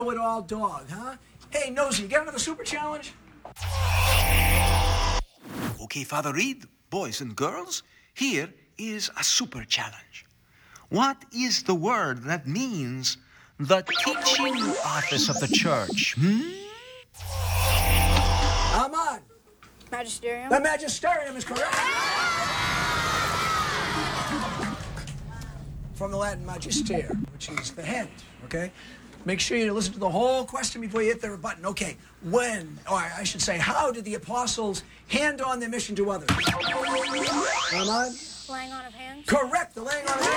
know-it-all dog, huh? Hey, Nosy, you got another super challenge? Okay, Father Reed, boys and girls, here is a super challenge. What is the word that means the teaching office of the church? Ahmad. Magisterium. The magisterium is correct. From the Latin magister, which is the head, okay? Make sure you listen to the whole question before you hit the button. Okay, when, or I should say, how did the apostles hand on their mission to others? Ahmad? Laying on of hands. Correct, the laying on of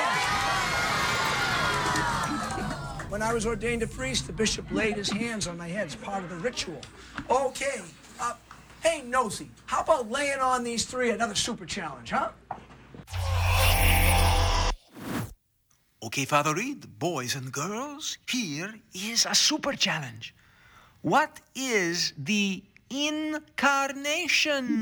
hands. When I was ordained a priest, the bishop laid his hands on my head as part of the ritual. Okay, hey, Nosy, how about laying on these three another super challenge, huh? Okay, Father Reed, boys and girls, here is a super challenge. What is the incarnation?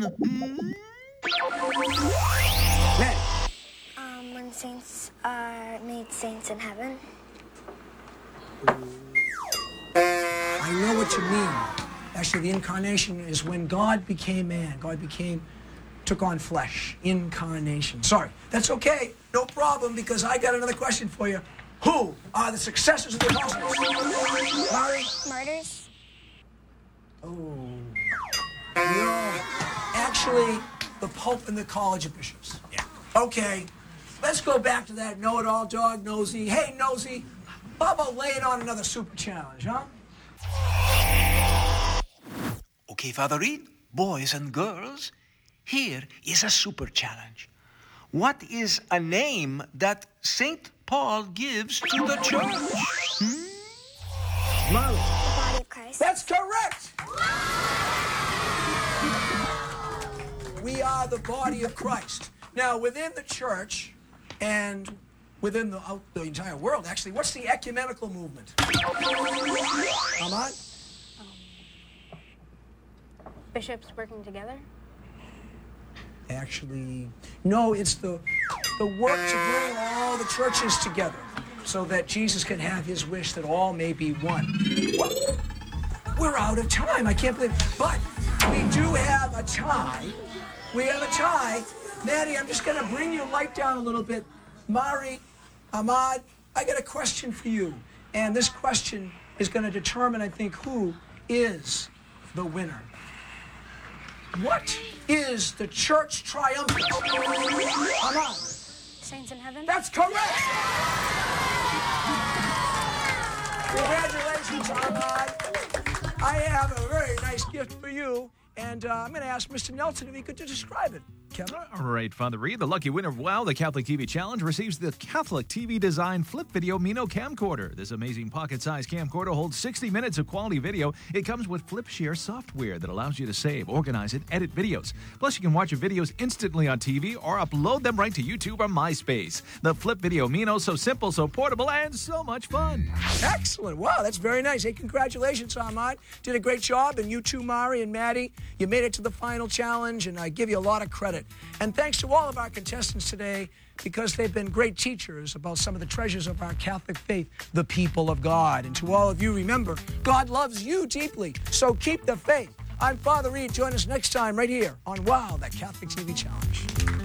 When saints are made saints in heaven. I know what you mean. Actually, the incarnation is when God became man. Took on flesh. Incarnation. Sorry, that's okay. No problem, because I got another question for you. Who are the successors of the apostles? Larry? Martyrs. Oh. No. Actually, the Pope and the College of Bishops. Yeah. Okay. Let's go back to that know-it-all dog, Nosy. Hey, Nosy, how about laying on another super challenge, huh? Okay, Father Reed, boys and girls, here is a super challenge. What is a name that St. Paul gives to the church? Molly. The body of Christ. That's correct! We are the body of Christ. Now, within the church and within the entire world, actually, what's the ecumenical movement? Ahmad? Bishops working together. Actually, no, it's the work to bring all the churches together so that Jesus can have his wish that all may be one. Well, we're out of time. I can't believe it. But we do have a tie. We have a tie. Maddie, I'm just going to bring your light down a little bit. Mari, Ahmad, I got a question for you. And this question is going to determine, I think, who is the winner. What is the church triumphant? Ahmad. Saints in heaven. That's correct! Congratulations, Ahmad. I have a very nice gift for you, and I'm going to ask Mr. Nelson if he could describe it. Kevin? All right, Father Reed, the lucky winner of WOW, the Catholic TV Challenge, receives the Catholic TV Design Flip Video Mino Camcorder. This amazing pocket-sized camcorder holds 60 minutes of quality video. It comes with FlipShare software that allows you to save, organize, and edit videos. Plus, you can watch your videos instantly on TV or upload them right to YouTube or MySpace. The Flip Video Mino, so simple, so portable, and so much fun. Excellent. Wow, that's very nice. Hey, congratulations, Ahmad. Did a great job. And you too, Mari and Maddie, you made it to the final challenge, and I give you a lot of credit. And thanks to all of our contestants today, because they've been great teachers about some of the treasures of our Catholic faith, the people of God. And to all of you, remember, God loves you deeply, so keep the faith. I'm Father Reed. Join us next time right here on WOW, that Catholic TV Challenge.